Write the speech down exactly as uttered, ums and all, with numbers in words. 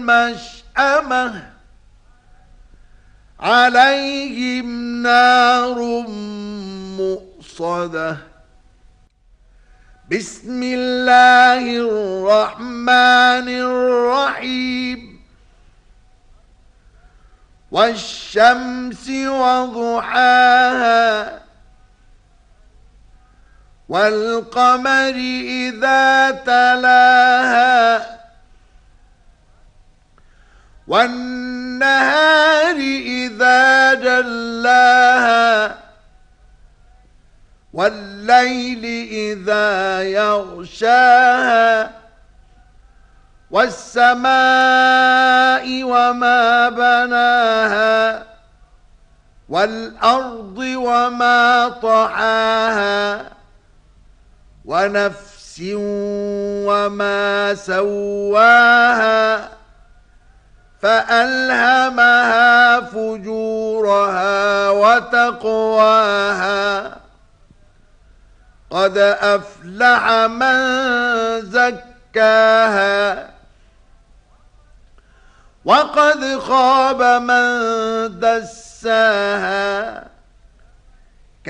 مشأمة عليهم نار مؤصدة. بسم الله الرحمن الرحيم. والشمس وضحاها والقمر إذا تلاها والنهار إذا جلاها والليل إذا يغشاها والسماء وما بناها والأرض وما طحاها ونفس وما سواها فألهمها فجورها وتقواها. قد أفلح من زكاها وقد خاب من دساها.